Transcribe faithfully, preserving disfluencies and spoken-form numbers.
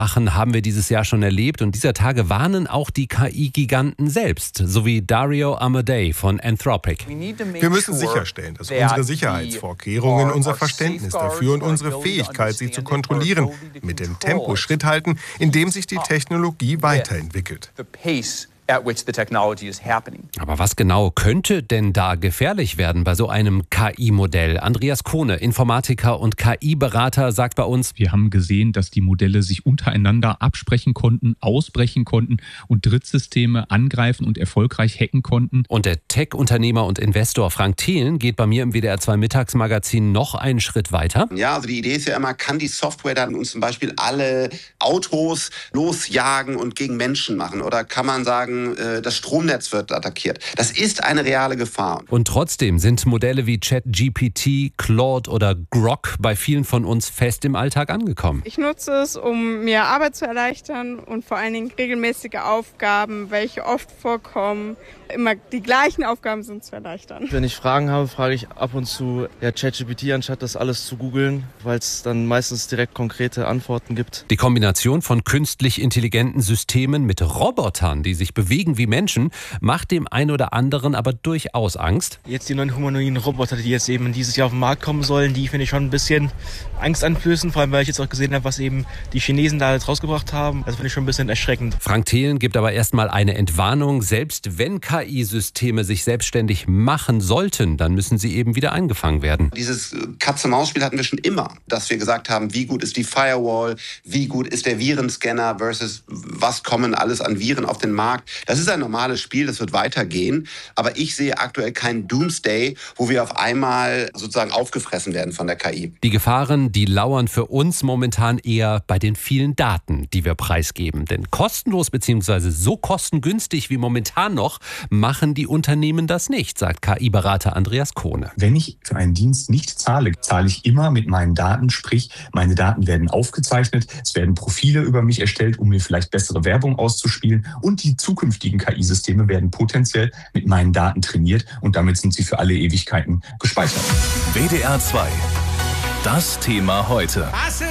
Aachen haben wir dieses Jahr schon erlebt und dieser Tage warnen auch die K I-Giganten selbst, sowie Dario Amodei von Anthropic. Wir müssen sicherstellen, dass unsere Sicherheitsvorkehrungen, unser Verständnis dafür und unsere Fähigkeit, sie zu kontrollieren, mit dem Tempo Schritt halten, in dem sich die Technologie weiterentwickelt. Aber was genau könnte denn da gefährlich werden bei so einem K I-Modell? Andreas Kohne, Informatiker und K I-Berater, sagt bei uns: Wir haben gesehen, dass die Modelle sich untereinander absprechen konnten, ausbrechen konnten und Drittsysteme angreifen und erfolgreich hacken konnten. Und der Tech-Unternehmer und Investor Frank Thelen geht bei mir im W D R zwei Mittagsmagazin noch einen Schritt weiter. Ja, also die Idee ist ja immer, kann die Software dann uns zum Beispiel alle Autos losjagen und gegen Menschen machen? Oder kann man sagen, das Stromnetz wird attackiert? Das ist eine reale Gefahr. Und trotzdem sind Modelle wie ChatGPT, Claude oder Grok bei vielen von uns fest im Alltag angekommen. Ich nutze es, um mir Arbeit zu erleichtern und vor allen Dingen regelmäßige Aufgaben, welche oft vorkommen, immer die gleichen Aufgaben sind, zu erleichtern. Wenn ich Fragen habe, frage ich ab und zu ja, ChatGPT, anstatt das alles zu googeln, weil es dann meistens direkt konkrete Antworten gibt. Die Kombination von künstlich intelligenten Systemen mit Robotern, die sich bewegen wie Menschen, macht dem einen oder anderen aber durchaus Angst. Jetzt die neuen humanoiden Roboter, die jetzt eben dieses Jahr auf den Markt kommen sollen, die finde ich schon ein bisschen angsteinflößend, vor allem weil ich jetzt auch gesehen habe, was eben die Chinesen da jetzt rausgebracht haben. Das finde ich schon ein bisschen erschreckend. Frank Thelen gibt aber erstmal eine Entwarnung: Selbst wenn K I-Systeme sich selbstständig machen sollten, dann müssen sie eben wieder eingefangen werden. Dieses Katz-und-Maus-Spiel hatten wir schon immer, dass wir gesagt haben, wie gut ist die Firewall, wie gut ist der Virenscanner versus was kommen alles an Viren auf den Markt. Das ist ein normales Spiel, das wird weitergehen, aber ich sehe aktuell keinen Doomsday, wo wir auf einmal sozusagen aufgefressen werden von der K I. Die Gefahren, die lauern für uns momentan eher bei den vielen Daten, die wir preisgeben. Denn kostenlos bzw. so kostengünstig wie momentan noch machen die Unternehmen das nicht, sagt K I-Berater Andreas Kohne. Wenn ich für einen Dienst nicht zahle, zahle ich immer mit meinen Daten, sprich meine Daten werden aufgezeichnet, es werden Profile über mich erstellt, um mir vielleicht bessere Werbung auszuspielen und die zukünftigen K I-Systeme werden potenziell mit meinen Daten trainiert und damit sind sie für alle Ewigkeiten gespeichert. W D R zwei. Das Thema heute. Was